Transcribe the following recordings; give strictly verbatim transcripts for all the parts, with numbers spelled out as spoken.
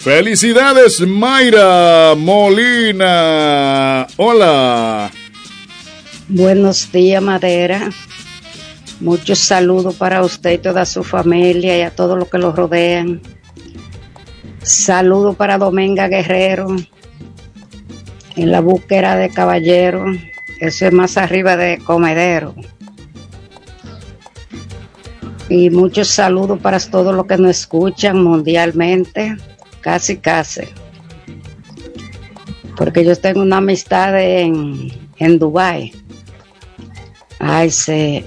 Felicidades, Mayra Molina. Hola. Buenos días, Madera. Muchos saludos para usted y toda su familia y a todos los que lo rodean. Saludos para Dominga Guerrero, en la búsqueda de caballero. Eso es más arriba de Comedero. Y muchos saludos para todos los que nos escuchan mundialmente, casi casi. Porque yo tengo una amistad en, en Dubái. Ay, sí.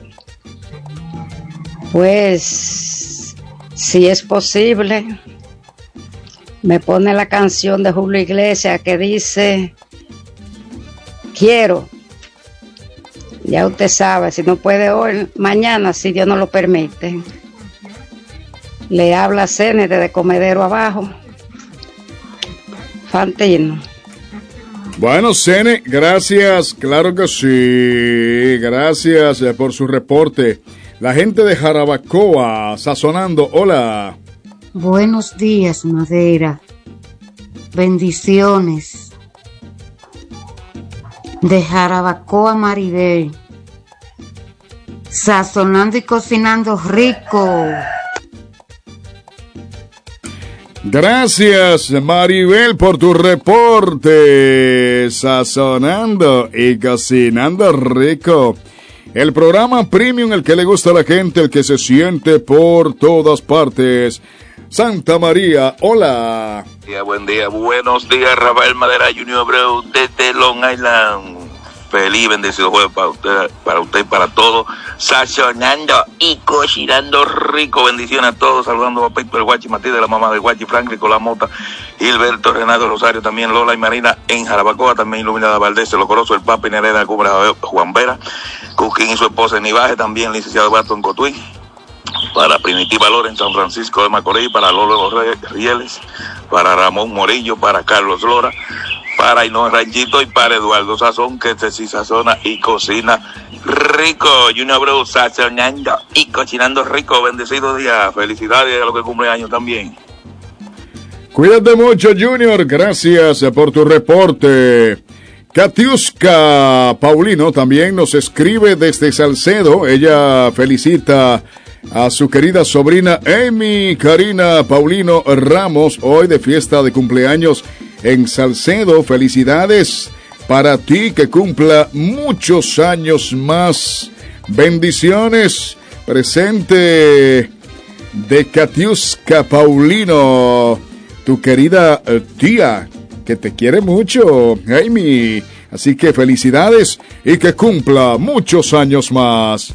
Pues, si es posible, me pone la canción de Julio Iglesias que dice, quiero. Ya usted sabe, si no puede hoy, mañana, si Dios no lo permite. Le habla Cene desde Comedero abajo. Fantino. Bueno, Cene, gracias, claro que sí, gracias por su reporte. La gente de Jarabacoa, sazonando, hola. Buenos días, Madera. Bendiciones. De Jarabacoa, Maribel. Sazonando y cocinando rico. Gracias, Maribel, por tu reporte. Sazonando y cocinando rico. El programa premium, el que le gusta a la gente, el que se siente por todas partes. Santa María, hola. Día, buen día, buenos días, Rafael Madera Junior Abreu desde Long Island. Feliz, bendecido jueves para usted, para usted y para todos. Sazonando y cocinando rico. Bendiciones a todos. Saludando a Papito el Guachi, Matías de la mamá del Guachi, Franklin con la mota, Gilberto, Renato Rosario, también Lola y Marina en Jarabacoa, también Iluminada Valdés, el Locoroso, el Papa y Nereda, Cubra, Juan Vera, Cusquín y su esposa en Ibaje, también licenciado Bato en Cotuí. Para Primitiva Lora en San Francisco de Macorís, para Lolo Rieles, para Ramón Morillo, para Carlos Lora, para Inés Ranchito y para Eduardo Sazón, que se sí sazona y cocina rico. Junior Abreu, sazonando y cocinando rico. Bendecido día, felicidades a los que cumplen años también. Cuídate mucho, Junior, gracias por tu reporte. Katiuska Paulino también nos escribe desde Salcedo. Ella felicita a su querida sobrina Amy Karina Paulino Ramos, hoy de fiesta de cumpleaños en Salcedo. Felicidades para ti, que cumpla muchos años más. Bendiciones. Presente de Katiuska Paulino, tu querida tía, que te quiere mucho, Amy. Así que felicidades y que cumpla muchos años más.